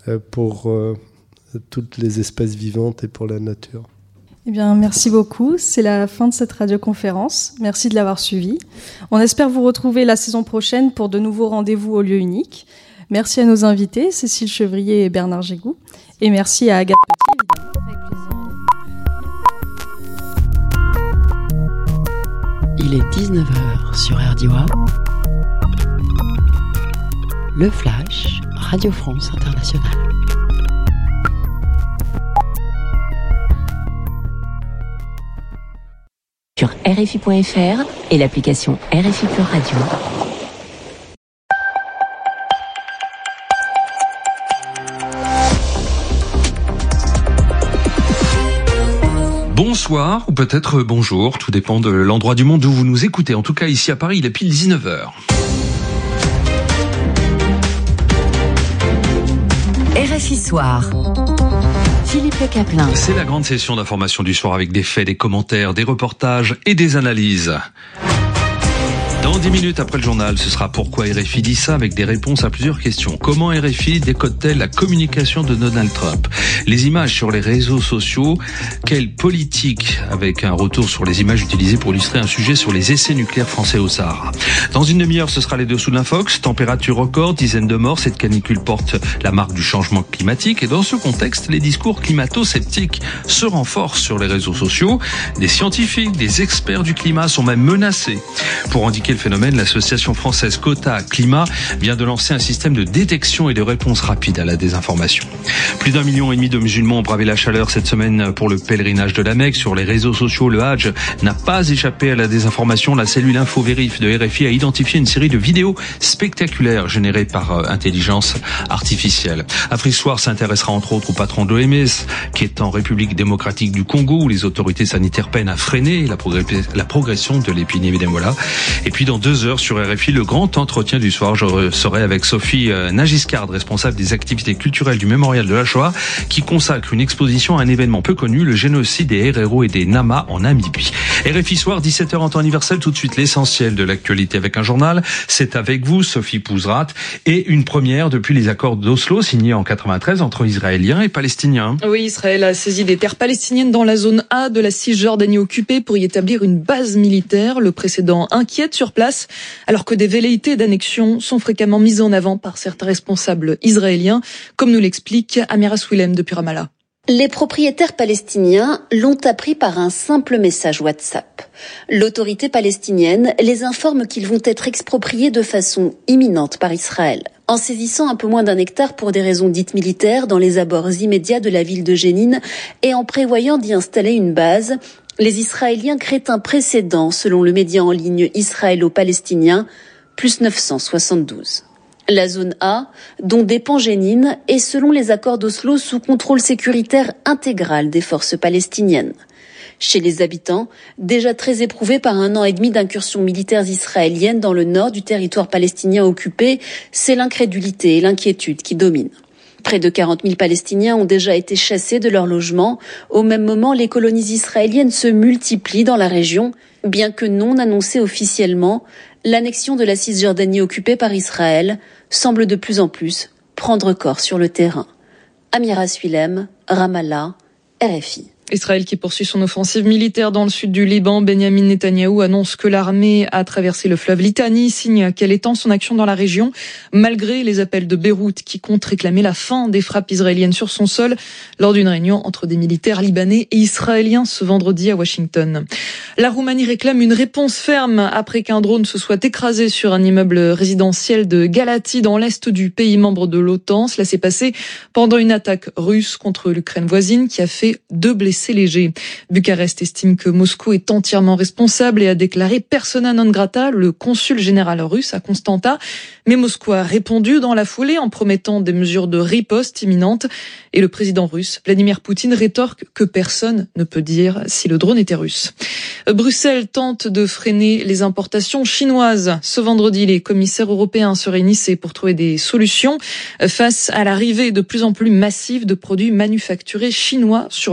pour toutes les espèces vivantes et pour la nature. Eh bien, merci beaucoup. C'est la fin de cette radioconférence. Merci de l'avoir suivie. On espère vous retrouver la saison prochaine pour de nouveaux rendez-vous au lieu unique. Merci à nos invités, Cécile Chevrier et Bernard Gégou. Et merci à Agathe Petit, évidemment. Avec plaisir. Il est 19h sur RDIWA. Le Flash, Radio France Internationale. Sur RFI.fr et l'application RFI Pure Radio. Bonsoir, ou peut-être bonjour, tout dépend de l'endroit du monde où vous nous écoutez. En tout cas, ici à Paris, il est pile 19h. RFI Soir. Philippe Le Caplin. C'est la grande session d'information du soir avec des faits, des commentaires, des reportages et des analyses. Dans 10 minutes après le journal, ce sera pourquoi RFI dit ça avec des réponses à plusieurs questions. Comment RFI décode-t-elle la communication de Donald Trump? Les images sur les réseaux sociaux, quelle politique avec un retour sur les images utilisées pour illustrer un sujet sur les essais nucléaires français au Sahara. Dans une demi-heure, ce sera les dessous de l'infox, température record, dizaines de morts, cette canicule porte la marque du changement climatique et dans ce contexte, les discours climato-sceptiques se renforcent sur les réseaux sociaux. Des scientifiques, des experts du climat sont même menacés. Pour indiquer le phénomène, l'association française Quota Climat vient de lancer un système de détection et de réponse rapide à la désinformation. Plus d'1,5 million de musulmans ont bravé la chaleur cette semaine pour le pèlerinage de la Mecque. Sur les réseaux sociaux, le Hajj n'a pas échappé à la désinformation. La cellule InfoVérif de RFI a identifié une série de vidéos spectaculaires générées par intelligence artificielle. Afrique Soir s'intéressera entre autres au patron de l'OMS qui est en République démocratique du Congo où les autorités sanitaires peinent à freiner la progression de l'épidémie d'Ebola. Et puis dans 2 heures sur RFI, le grand entretien du soir, je serai avec Sophie Nagiscard, responsable des activités culturelles du Mémorial de la Shoah, qui consacre une exposition à un événement peu connu, le génocide des Herero et des Nama en Namibie. RFI Soir, 17h en temps universel, tout de suite l'essentiel de l'actualité avec un journal. C'est avec vous, Sophie Pouzrat, et une première depuis les accords d'Oslo signés en 93 entre Israéliens et Palestiniens. Oui, Israël a saisi des terres palestiniennes dans la zone A de la Cisjordanie occupée pour y établir une base militaire. Le précédent inquiète sur place, alors que des velléités d'annexion sont fréquemment mises en avant par certains responsables israéliens, comme nous l'explique Amira Swilem depuis Ramallah. Les propriétaires palestiniens l'ont appris par un simple message WhatsApp. L'autorité palestinienne les informe qu'ils vont être expropriés de façon imminente par Israël. En saisissant un peu moins d'1 hectare pour des raisons dites militaires dans les abords immédiats de la ville de Jénine et en prévoyant d'y installer une base, les Israéliens créent un précédent selon le média en ligne israélo-palestinien, plus 972. La zone A, dont dépend Jénine, est selon les accords d'Oslo sous contrôle sécuritaire intégral des forces palestiniennes. Chez les habitants, déjà très éprouvés par 1 an et demi d'incursions militaires israéliennes dans le nord du territoire palestinien occupé, c'est l'incrédulité et l'inquiétude qui dominent. Près de 40 000 Palestiniens ont déjà été chassés de leur logement. Au même moment, les colonies israéliennes se multiplient dans la région. Bien que non annoncée officiellement, l'annexion de la Cisjordanie occupée par Israël semble de plus en plus prendre corps sur le terrain. Amira Swilem, Ramallah, RFI. Israël qui poursuit son offensive militaire dans le sud du Liban. Benyamin Netanyahou annonce que l'armée a traversé le fleuve Litani, signe qu'elle étend son action dans la région, malgré les appels de Beyrouth qui compte réclamer la fin des frappes israéliennes sur son sol lors d'une réunion entre des militaires libanais et israéliens ce vendredi à Washington. La Roumanie réclame une réponse ferme après qu'un drone se soit écrasé sur un immeuble résidentiel de Galati dans l'est du pays membre de l'OTAN. Cela s'est passé pendant une attaque russe contre l'Ukraine voisine qui a fait 2 blessés légers. Bucarest estime que Moscou est entièrement responsable et a déclaré persona non grata le consul général russe à Constanta. Mais Moscou a répondu dans la foulée en promettant des mesures de riposte imminentes. Et le président russe, Vladimir Poutine, rétorque que personne ne peut dire si le drone était russe. Bruxelles tente de freiner les importations chinoises. Ce vendredi, les commissaires européens se réunissaient pour trouver des solutions face à l'arrivée de plus en plus massive de produits manufacturés chinois sur le sol.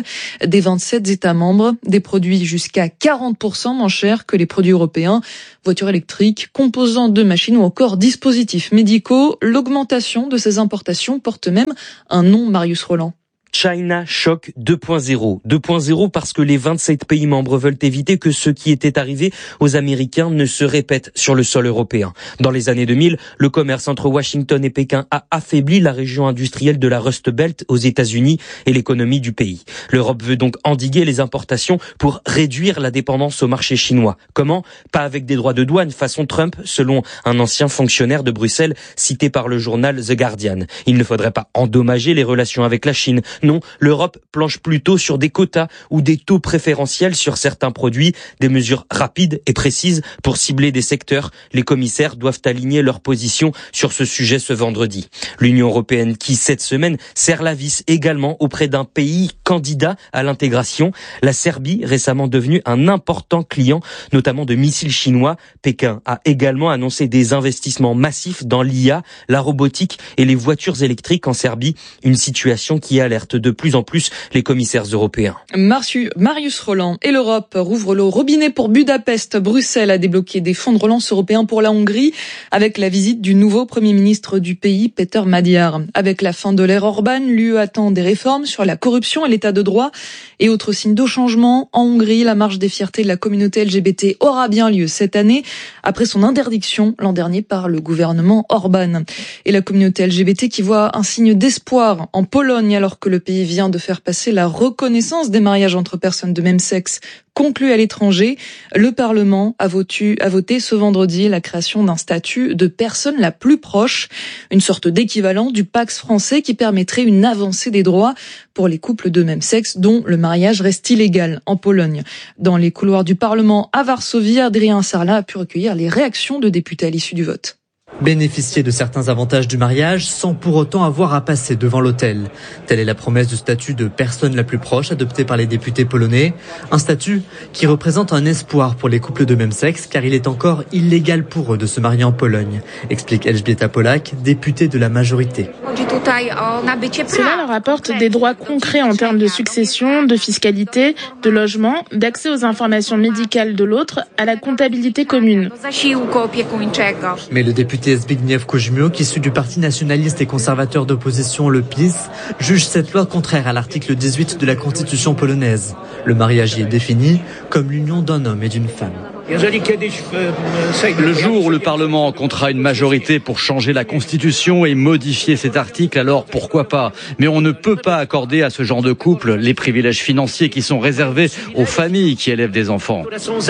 des 27 États membres. Des produits jusqu'à 40% moins chers que les produits européens. Voitures électriques, composants de machines ou encore dispositifs médicaux. L'augmentation de ces importations porte même un nom, Marius Roland. China Shock 2.0. 2.0 parce que les 27 pays membres veulent éviter que ce qui était arrivé aux Américains ne se répète sur le sol européen. Dans les années 2000, le commerce entre Washington et Pékin a affaibli la région industrielle de la Rust Belt aux États-Unis et l'économie du pays. L'Europe veut donc endiguer les importations pour réduire la dépendance au marché chinois. Comment ? Pas avec des droits de douane façon Trump, selon un ancien fonctionnaire de Bruxelles cité par le journal The Guardian. Il ne faudrait pas endommager les relations avec la Chine. Non, l'Europe planche plutôt sur des quotas ou des taux préférentiels sur certains produits, des mesures rapides et précises pour cibler des secteurs. Les commissaires doivent aligner leur position sur ce sujet ce vendredi. L'Union européenne qui, cette semaine, serre la vis également auprès d'un pays candidat à l'intégration. La Serbie, récemment devenue un important client, notamment de missiles chinois. Pékin a également annoncé des investissements massifs dans l'IA, la robotique et les voitures électriques en Serbie. Une situation qui alerte de plus en plus les commissaires européens. Marius Roland et l'Europe rouvre le robinet pour Budapest. Bruxelles a débloqué des fonds de relance européens pour la Hongrie avec la visite du nouveau Premier ministre du pays, Péter Magyar. Avec la fin de l'ère Orban, l'UE attend des réformes sur la corruption et l'état de droit. Et autre signe de changement, en Hongrie, la marche des fiertés de la communauté LGBT aura bien lieu cette année, après son interdiction l'an dernier par le gouvernement Orban. Et la communauté LGBT qui voit un signe d'espoir en Pologne, alors que le pays vient de faire passer la reconnaissance des mariages entre personnes de même sexe conclus à l'étranger. Le Parlement a voté ce vendredi la création d'un statut de personne la plus proche, une sorte d'équivalent du Pacs français qui permettrait une avancée des droits pour les couples de même sexe dont le mariage reste illégal en Pologne. Dans les couloirs du Parlement à Varsovie, Adrien Sarlat a pu recueillir les réactions de députés à l'issue du vote. Bénéficier de certains avantages du mariage sans pour autant avoir à passer devant l'autel. Telle est la promesse du statut de personne la plus proche adopté par les députés polonais. Un statut qui représente un espoir pour les couples de même sexe car il est encore illégal pour eux de se marier en Pologne, explique Elżbieta Polak, députée de la majorité. Cela leur apporte des droits concrets en termes de succession, de fiscalité, de logement, d'accès aux informations médicales de l'autre, à la comptabilité commune. Mais le député Zbigniew Koźmiuk, issu du parti nationaliste et conservateur d'opposition, le PiS, juge cette loi contraire à l'article 18 de la Constitution polonaise. Le mariage y est défini comme l'union d'un homme et d'une femme. Le jour où le Parlement rencontrera une majorité pour changer la Constitution et modifier cet article, alors pourquoi pas ? Mais on ne peut pas accorder à ce genre de couple les privilèges financiers qui sont réservés aux familles qui élèvent des enfants.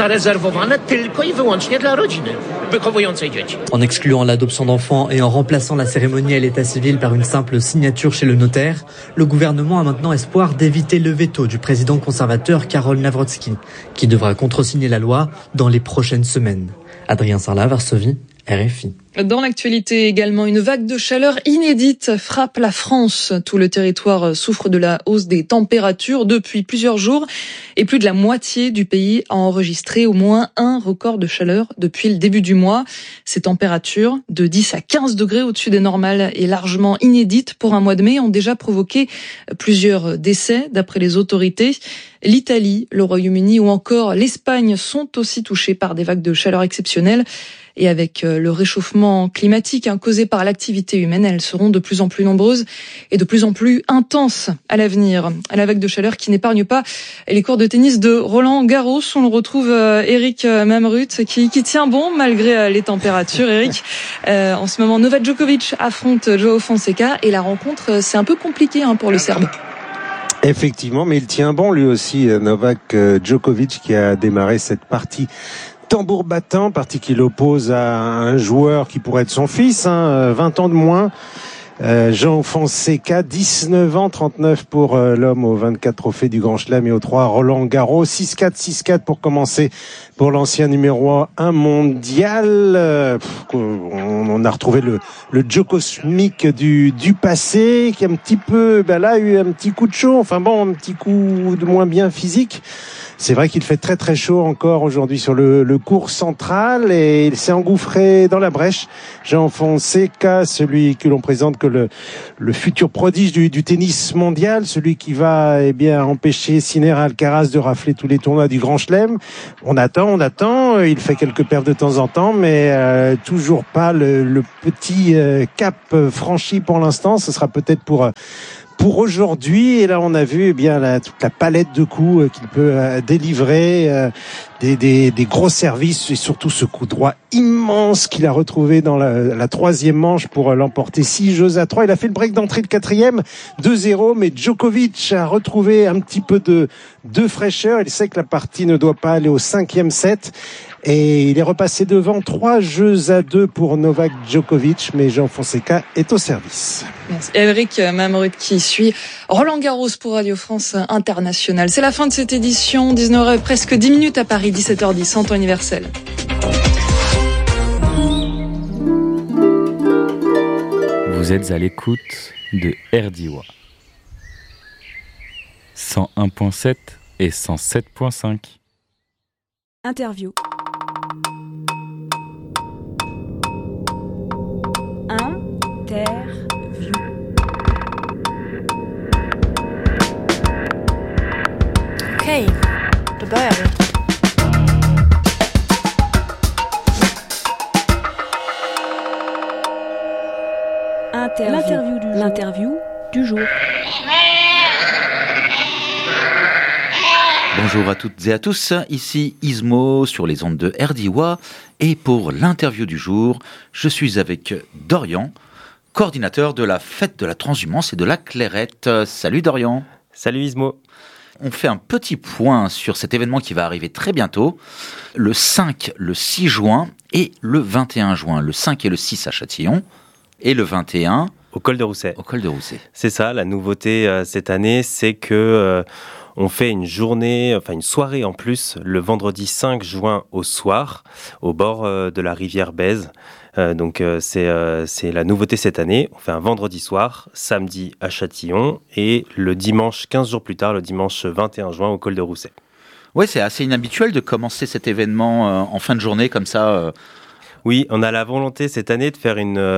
En excluant l'adoption d'enfants et en remplaçant la cérémonie à l'état civil par une simple signature chez le notaire, le gouvernement a maintenant espoir d'éviter le veto du président conservateur Karol Nawrocki, qui devra contresigner la loi dans les prochaines semaines. Adrien Sarlat, Varsovie, RFI. Dans l'actualité également, une vague de chaleur inédite frappe la France. Tout le territoire souffre de la hausse des températures depuis plusieurs jours et plus de la moitié du pays a enregistré au moins un record de chaleur depuis le début du mois. Ces températures de 10 à 15 degrés au-dessus des normales et largement inédites pour un mois de mai ont déjà provoqué plusieurs décès d'après les autorités. L'Italie, le Royaume-Uni ou encore l'Espagne sont aussi touchés par des vagues de chaleur exceptionnelles. Et avec le réchauffement climatique causé par l'activité humaine, elles seront de plus en plus nombreuses et de plus en plus intenses à l'avenir. La vague de chaleur qui n'épargne pas les cours de tennis de Roland Garros. On le retrouve Eric Mamrut qui tient bon malgré les températures. Eric, en ce moment, Novak Djokovic affronte Joao Fonseca et la rencontre, c'est un peu compliqué pour le Serbe. Effectivement, mais il tient bon lui aussi, Novak Djokovic, qui a démarré cette partie tambour battant, partie qui l'oppose à un joueur qui pourrait être son fils, 20 ans de moins. Joao Fonseca, 19 ans, 39 pour l'homme aux 24 trophées du Grand Chelem et aux 3 Roland Garros. 6-4, 6-4 pour commencer pour l'ancien numéro 1 mondial. On a retrouvé le Joe cosmique du passé, qui a un petit peu, là, eu un petit coup de chaud, un petit coup de moins bien physique. C'est vrai qu'il fait très très chaud encore aujourd'hui sur le cours central et il s'est engouffré dans la brèche. Jean Fonseca, celui que l'on présente que le futur prodige du tennis mondial, celui qui va empêcher Sinner Alcaraz de rafler tous les tournois du Grand Chelem. On attend, il fait quelques pertes de temps en temps, mais toujours pas le petit cap franchi pour l'instant. Ce sera peut-être pour aujourd'hui. Et là, on a vu toute la palette de coups qu'il peut délivrer, des gros services et surtout ce coup droit immense qu'il a retrouvé dans la troisième manche pour l'emporter 6-3. Il a fait le break d'entrée de quatrième, 2-0, mais Djokovic a retrouvé un petit peu de fraîcheur. Il sait que la partie ne doit pas aller au 5e set. Et il est repassé devant 3-2 pour Novak Djokovic, mais Jean Fonseca est au service. Merci. Eric Mamrud qui suit Roland Garros pour Radio France Internationale. C'est la fin de cette édition, 19h presque 10 minutes à Paris, 17h10 en temps universel. Vous êtes à l'écoute de RDIWA 101.7 et 107.5. Interview. Interview. Okej, då börjar vi. L'interview du jour. Bonjour à toutes et à tous, ici Ismo sur les ondes de RDIWA et pour l'interview du jour, je suis avec Dorian, coordinateur de la fête de la transhumance et de la clairette. Salut Dorian. Salut Ismo. On fait un petit point sur cet événement qui va arriver très bientôt, le 5, le 6 juin et le 21 juin. Le 5 et le 6 à Châtillon et le 21 au Col de Rousset. Au Col de Rousset. C'est ça, la nouveauté cette année, c'est que on fait une soirée en plus, le vendredi 5 juin au soir, au bord de la rivière Bèze. Donc c'est la nouveauté cette année. On fait un vendredi soir, samedi à Châtillon et le dimanche 15 jours plus tard, le dimanche 21 juin au Col de Rousset. Oui, c'est assez inhabituel de commencer cet événement en fin de journée comme ça. Oui, on a la volonté cette année de faire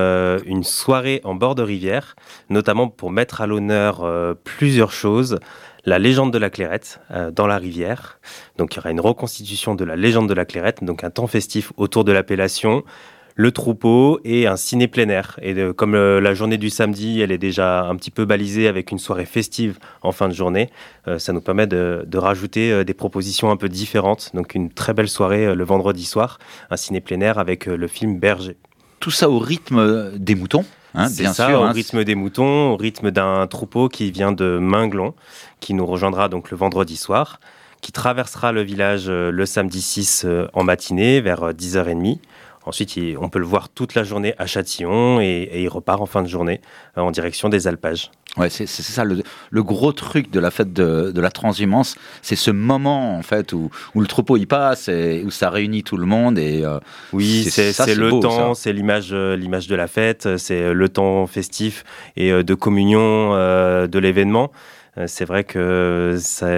une soirée en bord de rivière, notamment pour mettre à l'honneur plusieurs choses. La légende de la clairette dans la rivière. Donc il y aura une reconstitution de la légende de la clairette, donc un temps festif autour de l'appellation, le troupeau et un ciné plein air. Et comme la journée du samedi, elle est déjà un petit peu balisée avec une soirée festive en fin de journée, ça nous permet de rajouter des propositions un peu différentes. Donc une très belle soirée le vendredi soir, un ciné plein air avec le film Berger. Tout ça au rythme des moutons. C'est bien ça, sûr, au rythme des moutons, au rythme d'un troupeau qui vient de Minglon, qui nous rejoindra donc le vendredi soir, qui traversera le village le samedi 6 en matinée vers 10h30. Ensuite, on peut le voir toute la journée à Châtillon et il repart en fin de journée en direction des alpages. Ouais, c'est ça le gros truc de la fête de la transhumance, c'est ce moment en fait où le troupeau y passe et où ça réunit tout le monde et oui, c'est le beau, temps, ça. C'est l'image de la fête, c'est le temps festif et de communion de l'événement. C'est vrai que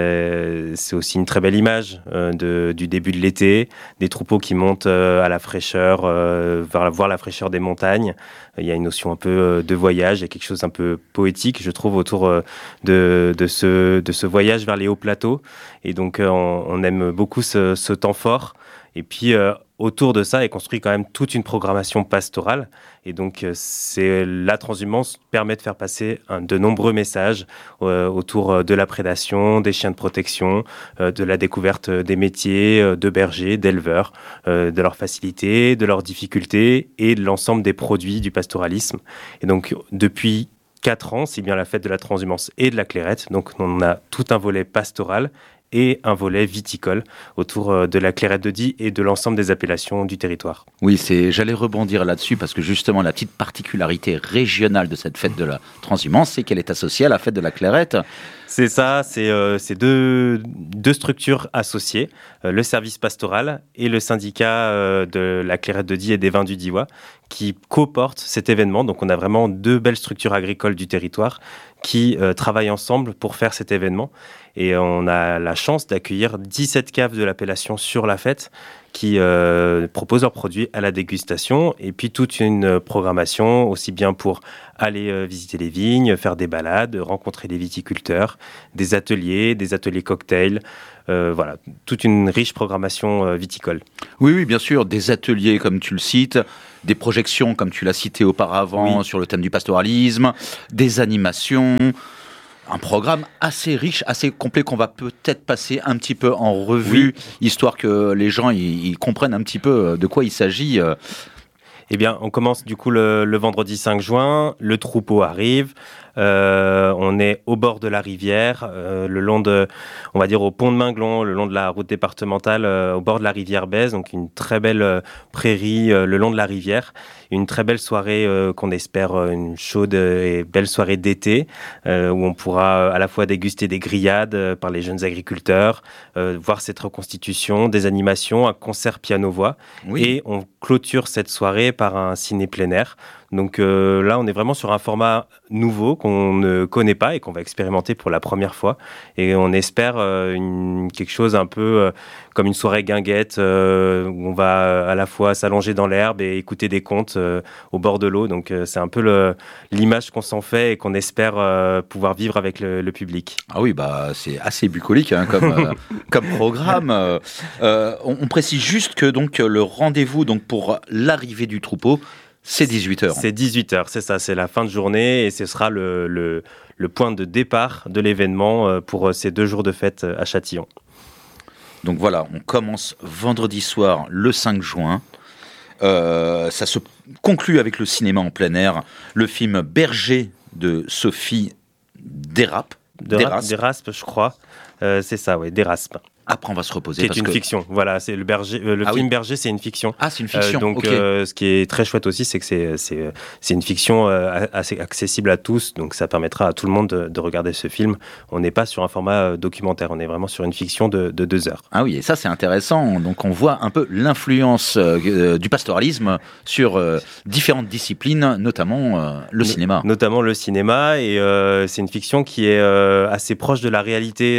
c'est aussi une très belle image du début de l'été, des troupeaux qui montent à la fraîcheur, voir la fraîcheur des montagnes. Il y a une notion un peu de voyage, il y a quelque chose un peu poétique, je trouve, autour de ce voyage vers les hauts plateaux. Et donc, on aime beaucoup ce temps fort. Et puis, autour de ça est construit quand même toute une programmation pastorale. Et donc, la transhumance permet de faire passer de nombreux messages autour de la prédation, des chiens de protection, de la découverte des métiers de bergers, d'éleveurs, de leurs facilités, de leurs difficultés et de l'ensemble des produits du pastoralisme. Et donc, depuis 4 ans, c'est bien la fête de la transhumance et de la clairette. Donc, on a tout un volet pastoral et un volet viticole autour de la Clairette de Die et de l'ensemble des appellations du territoire. Oui, j'allais rebondir là-dessus parce que justement la petite particularité régionale de cette fête de la transhumance, c'est qu'elle est associée à la fête de la Clairette. C'est ça, c'est deux structures associées, le service pastoral et le syndicat de la Clairette de Die et des vins du Diois, qui co-portent cet événement. Donc on a vraiment deux belles structures agricoles du territoire qui travaillent ensemble pour faire cet événement. Et on a la chance d'accueillir 17 caves de l'appellation sur la fête qui proposent leurs produits à la dégustation, et puis toute une programmation aussi bien pour aller visiter les vignes, faire des balades, rencontrer des viticulteurs, des ateliers cocktails, voilà, toute une riche programmation viticole. Oui, bien sûr, des ateliers comme tu le cites, des projections comme tu l'as cité auparavant sur le thème du pastoralisme, des animations... Un programme assez riche, assez complet qu'on va peut-être passer un petit peu en revue, histoire que les gens ils comprennent un petit peu de quoi il s'agit. Eh bien, on commence du coup le vendredi 5 juin, le troupeau arrive, on est au bord de la rivière, le long de, on va dire au pont de Minglon, le long de la route départementale, au bord de la rivière Bèze, donc une très belle prairie le long de la rivière. Une très belle soirée qu'on espère une chaude et belle soirée d'été où on pourra à la fois déguster des grillades par les jeunes agriculteurs, voir cette reconstitution, des animations, un concert piano-voix et on clôture cette soirée par un ciné plein air. Donc là, on est vraiment sur un format nouveau qu'on ne connaît pas et qu'on va expérimenter pour la première fois. Et on espère quelque chose un peu comme une soirée guinguette où on va à la fois s'allonger dans l'herbe et écouter des contes au bord de l'eau. Donc c'est un peu l'image qu'on s'en fait et qu'on espère pouvoir vivre avec le public. Ah oui, c'est assez bucolique comme programme. On précise juste que donc, le rendez-vous donc, pour l'arrivée du troupeau, c'est 18h. C'est 18h, c'est ça, c'est la fin de journée et ce sera le point de départ de l'événement pour ces 2 jours de fête à Châtillon. Donc voilà, on commence vendredi soir le 5 juin. Ça se conclut avec le cinéma en plein air, le film Berger de Sophie Desraspe, je crois. C'est ça, oui, Desraspe. Après, on va se reposer. C'est une fiction. Voilà, c'est le film Berger, c'est une fiction. Ah, c'est une fiction. Donc, ce qui est très chouette aussi, c'est que c'est une fiction assez accessible à tous. Donc, ça permettra à tout le monde de regarder ce film. On n'est pas sur un format documentaire. On est vraiment sur une fiction de 2 heures. Ah oui, et ça, c'est intéressant. Donc, on voit un peu l'influence du pastoralisme sur différentes disciplines, notamment le cinéma. Notamment le cinéma. Et c'est une fiction qui est assez proche de la réalité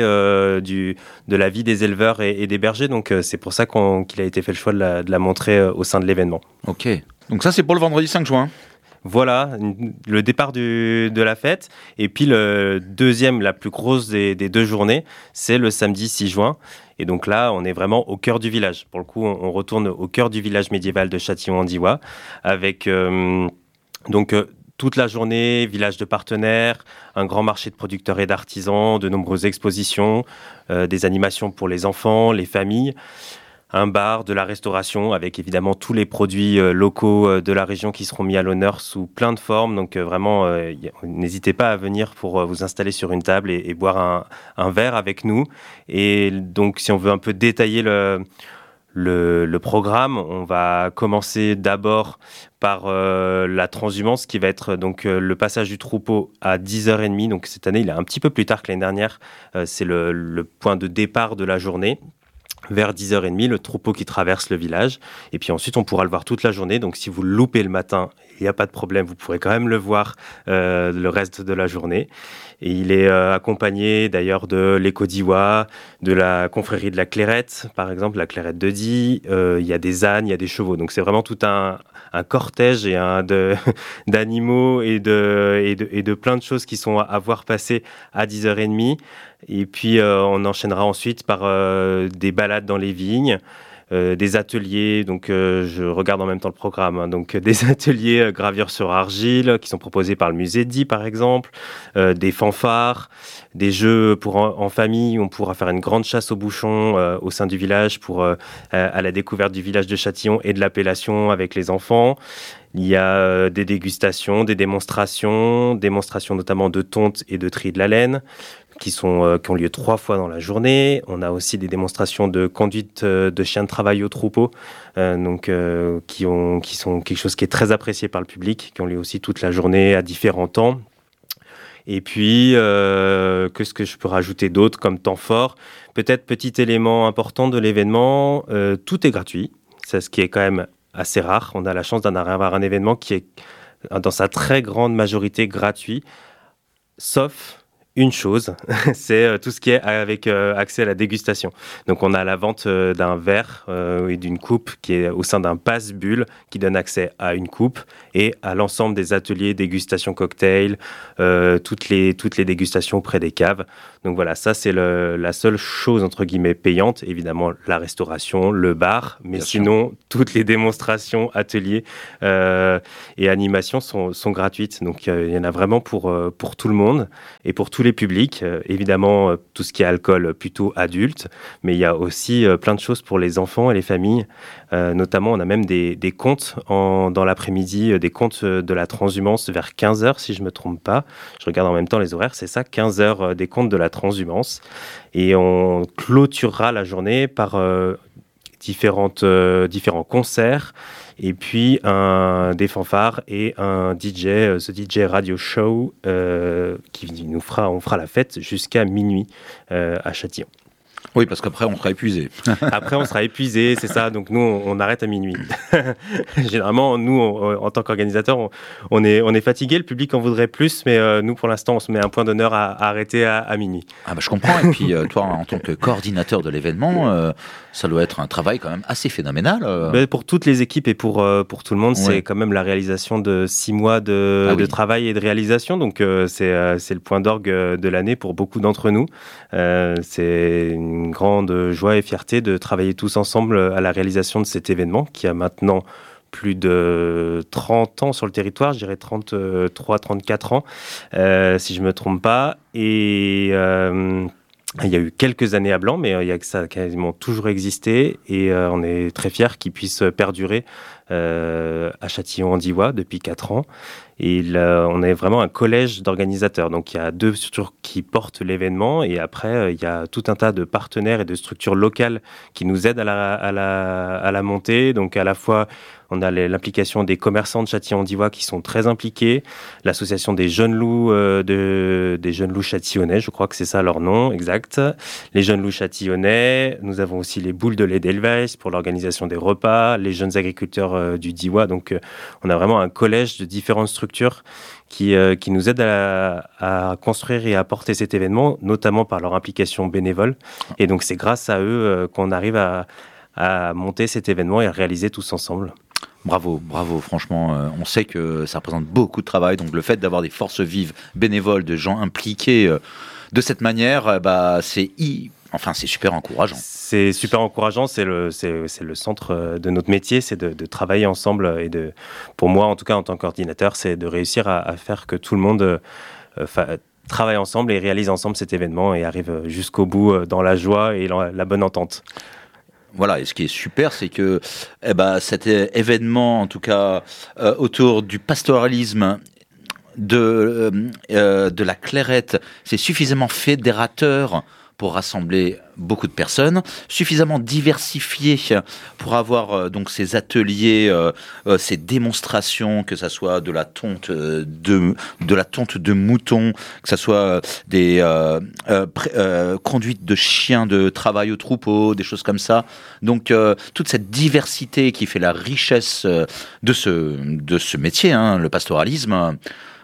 de la vie des éleveurs et des bergers, donc c'est pour ça qu'il a été fait le choix de la montrer au sein de l'événement. Ok, donc ça c'est pour le vendredi 5 juin. Voilà, le départ de la fête, et puis le deuxième, la plus grosse des 2 journées, c'est le samedi 6 juin, et donc là on est vraiment au cœur du village. Pour le coup, on retourne au cœur du village médiéval de Châtillon-en-Diois, avec toute la journée, village de partenaires, un grand marché de producteurs et d'artisans, de nombreuses expositions, des animations pour les enfants, les familles, un bar, de la restauration avec évidemment tous les produits locaux de la région qui seront mis à l'honneur sous plein de formes. Donc vraiment, n'hésitez pas à venir pour vous installer sur une table et boire un verre avec nous. Et donc si on veut un peu détailler le programme, on va commencer d'abord par la transhumance qui va être donc le passage du troupeau à 10h30. Donc cette année, il est un petit peu plus tard que l'année dernière. C'est le point de départ de la journée. Vers 10h30, le troupeau qui traverse le village. Et puis ensuite, on pourra le voir toute la journée. Donc si vous le loupez le matin, il n'y a pas de problème. Vous pourrez quand même le voir le reste de la journée. Et il est accompagné d'ailleurs de l'Éco-Diois, de la confrérie de la Clairette, par exemple, la Clairette de Die. Il y a des ânes, il y a des chevaux. Donc c'est vraiment tout un cortège et d'animaux et de plein de choses qui sont à voir passer à 10h30. Et puis on enchaînera ensuite par des balades dans les vignes, des ateliers, donc je regarde en même temps le programme, hein, donc des ateliers gravure sur argile qui sont proposés par le musée de Die par exemple, des fanfares, des jeux en famille, on pourra faire une grande chasse aux bouchons au sein du village à la découverte du village de Châtillon et de l'appellation avec les enfants. Il y a des dégustations, des démonstrations notamment de tonte et de tri de la laine, qui ont lieu 3 fois dans la journée. On a aussi des démonstrations de conduite de chiens de travail au troupeau, qui sont quelque chose qui est très apprécié par le public, qui ont lieu aussi toute la journée à différents temps. Et puis, qu'est-ce que je peux rajouter d'autre comme temps fort ? Peut-être petit élément important de l'événement, tout est gratuit. C'est ce qui est quand même assez rare. On a la chance d'avoir un événement qui est dans sa très grande majorité gratuit, sauf une chose, c'est tout ce qui est avec accès à la dégustation. Donc on a la vente d'un verre et d'une coupe qui est au sein d'un passe-bulle qui donne accès à une coupe et à l'ensemble des ateliers dégustation cocktail, toutes les dégustations auprès des caves. Donc voilà, ça c'est la seule chose entre guillemets payante, évidemment la restauration, le bar, mais bien sinon sûr. Toutes les démonstrations, ateliers et animations sont gratuites. Donc il y en a vraiment pour tout le monde et pour tous les publics. Évidemment tout ce qui est alcool plutôt adulte, mais il y a aussi plein de choses pour les enfants et les familles. Notamment on a même des contes dans l'après-midi, des contes de la transhumance vers 15h si je ne me trompe pas. Je regarde en même temps les horaires, c'est ça, 15h des contes de la transhumance. Et on clôturera la journée par différents concerts et puis des fanfares et un DJ, The DJ Radio Show on fera la fête jusqu'à minuit à Châtillon. Oui, parce qu'après, on sera épuisé. Après, on sera épuisé, c'est ça. Donc, nous, on arrête à minuit. Généralement, nous, en tant qu'organisateurs, on est fatigué. Le public en voudrait plus, mais nous, pour l'instant, on se met un point d'honneur à arrêter à minuit. Ah bah, je comprends. Et puis, toi, en tant que coordinateur de l'événement, ça doit être un travail quand même assez phénoménal. Mais pour toutes les équipes et pour tout le monde, c'est quand même la réalisation de 6 mois de travail et de réalisation. Donc, c'est le point d'orgue de l'année pour beaucoup d'entre nous. C'est une grande joie et fierté de travailler tous ensemble à la réalisation de cet événement qui a maintenant plus de 30 ans sur le territoire, je dirais 33, 34 ans, si je ne me trompe pas. Et il y a eu quelques années à blanc, mais ça a quasiment toujours existé et on est très fiers qu'il puisse perdurer à Châtillon-en-Diois depuis 4 ans. Et là, on est vraiment un collège d'organisateurs. Donc, il y a 2 structures qui portent l'événement. Et après, il y a tout un tas de partenaires et de structures locales qui nous aident à la montée. Donc, à la fois, on a l'implication des commerçants de Châtillon-en-Diois qui sont très impliqués. L'association des jeunes loups, des jeunes loups châtillonnais, je crois que c'est ça leur nom exact. Les jeunes loups châtillonnais. Nous avons aussi les boules de lait d'élevage pour l'organisation des repas. Les jeunes agriculteurs du Diois. Donc, on a vraiment un collège de différentes structures qui nous aident à construire et à porter cet événement, notamment par leur implication bénévole. Et donc, c'est grâce à eux qu'on arrive à monter cet événement et à réaliser tous ensemble. Bravo, franchement, on sait que ça représente beaucoup de travail, donc le fait d'avoir des forces vives, bénévoles, de gens impliqués de cette manière, c'est super encourageant. C'est super encourageant, c'est le centre de notre métier, c'est de travailler ensemble et pour moi, en tout cas en tant qu'ordinateur, c'est de réussir à faire que tout le monde travaille ensemble et réalise ensemble cet événement et arrive jusqu'au bout dans la joie et la bonne entente. Voilà, et ce qui est super, c'est que cet événement, en tout cas autour du pastoralisme, de la clairette, c'est suffisamment fédérateur pour rassembler beaucoup de personnes, suffisamment diversifié pour avoir donc ces ateliers, ces démonstrations, que ça soit de la tonte de moutons, que ça soit des conduites de chiens de travail au troupeau, des choses comme ça. Donc toute cette diversité qui fait la richesse de ce métier, le pastoralisme.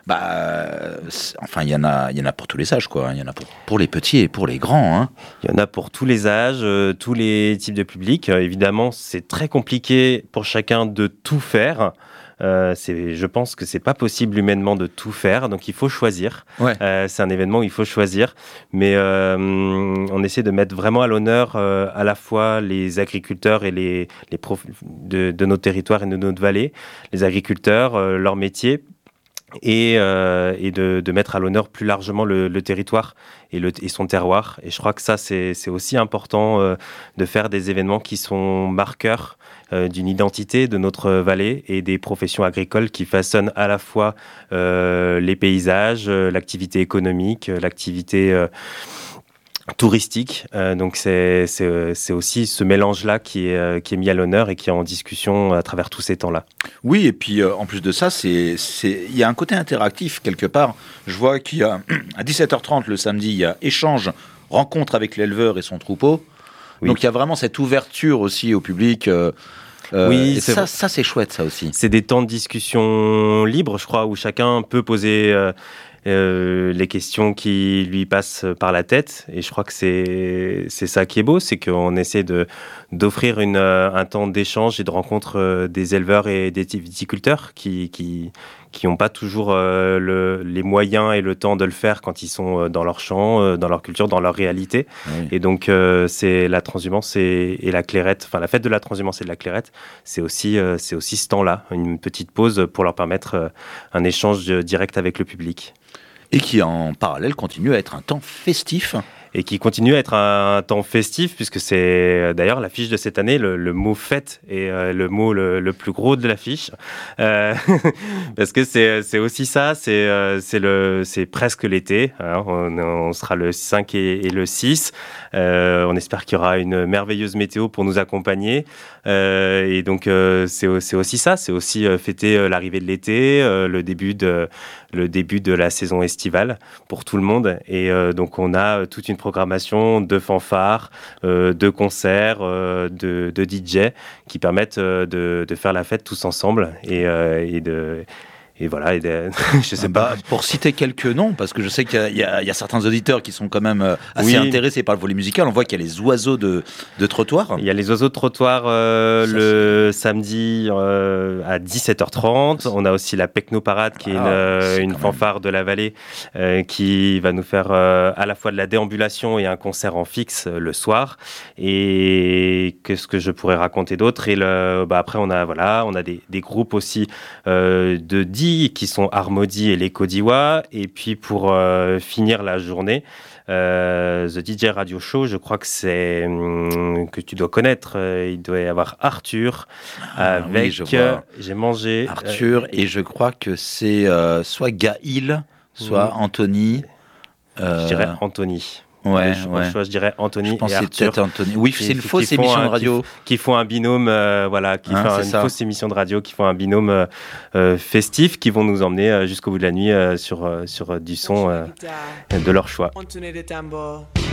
Il y en a pour tous les âges, quoi. Il y en a pour les petits et pour les grands. Il y en a pour tous les âges, tous les types de publics. Évidemment, c'est très compliqué pour chacun de tout faire. Je pense que c'est pas possible humainement de tout faire, donc il faut choisir. Ouais. C'est un événement où il faut choisir, mais on essaie de mettre vraiment à l'honneur à la fois les agriculteurs et les profs de nos territoires et de notre vallée, les agriculteurs, leur métier. Et de mettre à l'honneur plus largement le territoire et son terroir. Et je crois que ça, c'est aussi important de faire des événements qui sont marqueurs d'une identité de notre vallée et des professions agricoles qui façonnent à la fois les paysages, l'activité économique, l'activité touristique. Donc c'est aussi ce mélange-là qui est mis à l'honneur et qui est en discussion à travers tous ces temps-là. Oui, et puis en plus de ça, il y a un côté interactif quelque part. Je vois qu'il y a à 17h30 le samedi, il y a échange, rencontre avec l'éleveur et son troupeau. Oui. Donc il y a vraiment cette ouverture aussi au public. Oui, et ça c'est chouette, ça aussi. C'est des temps de discussion libres, je crois, où chacun peut poser les questions qui lui passent par la tête. Et je crois que c'est ça qui est beau, c'est qu'on essaie d'offrir un temps d'échange et de rencontre des éleveurs et des viticulteurs qui n'ont pas toujours les moyens et le temps de le faire quand ils sont dans leur champ, dans leur culture, dans leur réalité. Oui. Et donc, c'est la transhumance et la clairette, enfin la fête de la transhumance et de la clairette, c'est aussi ce temps-là, une petite pause pour leur permettre un échange direct avec le public. Et qui, en parallèle, continue à être un temps festif. Et qui continue à être un temps festif, puisque c'est d'ailleurs l'affiche de cette année, le mot fête est le mot le plus gros de l'affiche, parce que c'est aussi ça, c'est presque l'été, hein, on sera le 5 et le 6, on espère qu'il y aura une merveilleuse météo pour nous accompagner, et donc c'est aussi ça, c'est aussi fêter l'arrivée de l'été, le début de la saison estivale pour tout le monde, et donc on a toute une programmation de fanfares, de concerts, de DJ qui permettent de faire la fête tous ensemble et voilà, je sais pas. Pour citer quelques noms, parce que je sais qu'il y a certains auditeurs qui sont quand même assez intéressés par le volet musical. On voit qu'il y a les oiseaux de trottoir. Il y a les oiseaux de trottoir le samedi à 17h30. On a aussi la Pecno Parade qui est une fanfare de la vallée qui va nous faire à la fois de la déambulation et un concert en fixe le soir. Et qu'est-ce que je pourrais raconter d'autre? Et après on a des groupes aussi de 10 qui sont Armody et les Kodiwa, et puis pour finir la journée, The DJ Radio Show, je crois que c'est que tu dois connaître, il doit y avoir Arthur avec j'ai mangé Arthur et je crois que c'est soit Gaël, soit Anthony. Je dirais Anthony. Ouais. Je dirais Anthony et Arthur. Anthony. Oui, c'est une fausse émission de radio. Qui font un binôme, fausse émission de radio, qui font un binôme festif, qui vont nous emmener jusqu'au bout de la nuit sur du son de leur choix.